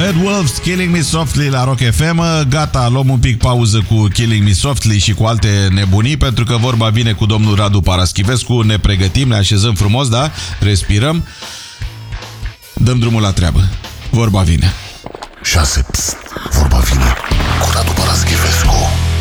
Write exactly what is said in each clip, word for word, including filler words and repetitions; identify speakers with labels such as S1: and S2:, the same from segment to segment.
S1: Bad Wolves, Killing Me Softly la Rock F M. Gata, luăm un pic pauză cu Killing Me Softly și cu alte nebunii, pentru că vorba vine cu domnul Radu Paraschivescu. Ne pregătim, ne așezăm frumos, da? Respirăm. Dăm drumul la treabă. Vorba vine.
S2: șase. Pst, vorba vine cu Radu Paraschivescu.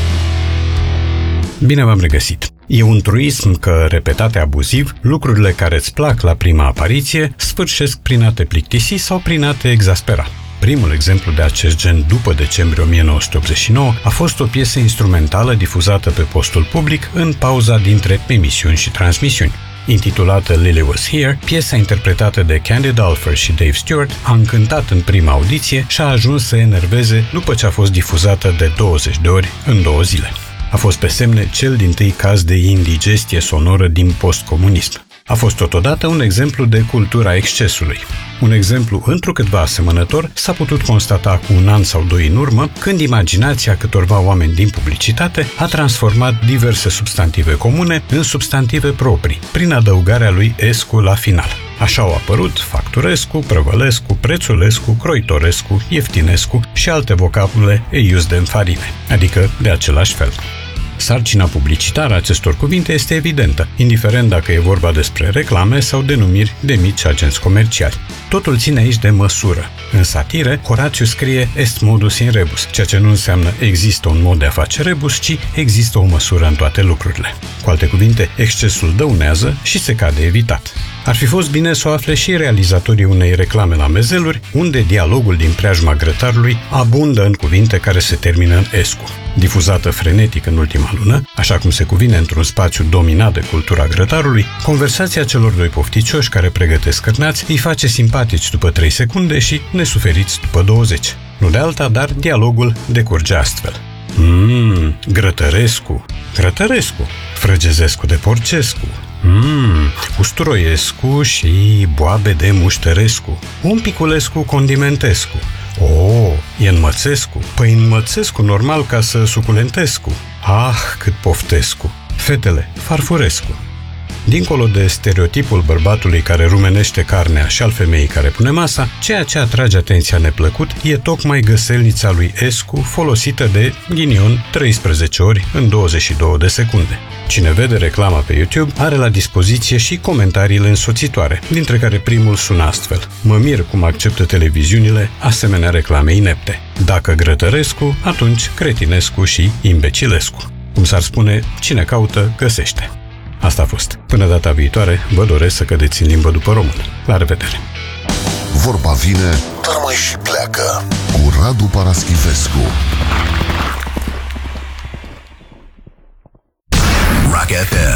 S3: Bine v-am regăsit. E un truism că, repetate abuziv, lucrurile care îți plac la prima apariție sfârșesc prin a te plictisi sau prin a te exaspera. Primul exemplu de acest gen după decembrie o mie nouă sute optzeci și nouă a fost o piesă instrumentală difuzată pe postul public în pauza dintre emisiuni și transmisiuni. Intitulată Lily Was Here, piesa interpretată de Candy Dulfer și Dave Stewart a încântat în prima audiție și a ajuns să enerveze după ce a fost difuzată de douăzeci de ori în două zile. A fost pe semne cel dintâi caz de indigestie sonoră din postcomunism. A fost totodată un exemplu de cultura excesului. Un exemplu întrucâtva asemănător s-a putut constata cu un an sau doi în urmă, când imaginația câtorva oameni din publicitate a transformat diverse substantive comune în substantive proprii, prin adăugarea lui escu la final. Așa au apărut facturescu, prăvălescu, prețulescu, croitorescu, ieftinescu și alte vocabule eius de înfarime, adică de același fel. Sarcina publicitară a acestor cuvinte este evidentă, indiferent dacă e vorba despre reclame sau denumiri de mici agenți comerciali. Totul ține aici de măsură. În satire, Horațiu scrie est modus in rebus, ceea ce nu înseamnă există un mod de a face rebus, ci există o măsură în toate lucrurile. Cu alte cuvinte, excesul dăunează și se cade evitat. Ar fi fost bine să o afle și realizatorii unei reclame la mezeluri, unde dialogul din preajma grătarului abundă în cuvinte care se termină în escu. Difuzată frenetic în ultima lună, așa cum se cuvine într-un spațiu dominat de cultura grătarului, conversația celor doi pofticioși care pregătesc cârnați îi face simpatici după trei secunde și nesuferiți după douăzeci. Nu de alta, dar dialogul decurge astfel. Mmm, Grătărescu, Grătărescu, Frăgezescu de Porcescu, Mmm, Usturoiescu și boabe de Muștărescu, un piculescu condimentescu. Oh, e înmățescu. Păi înmățescu normal ca să suculentescu. Ah, cât poftescu. Fetele, Farfurescu. Dincolo de stereotipul bărbatului care rumenește carnea și al femeii care pune masa, ceea ce atrage atenția neplăcut e tocmai găselnița lui Escu folosită de, ghinion, treisprezece ori în douăzeci și două de secunde. Cine vede reclama pe YouTube are la dispoziție și comentariile însoțitoare, dintre care primul sună astfel: mă mir cum acceptă televiziunile asemenea reclame inepte. Dacă Grătărescu, atunci Cretinescu și Imbecilescu. Cum s-ar spune, cine caută, găsește. Asta a fost. Până data viitoare, vă doresc să cădeți în limbă după română. La revedere!
S2: Vorba vine, dar mai și pleacă cu Radu Paraschivescu.
S4: Rock F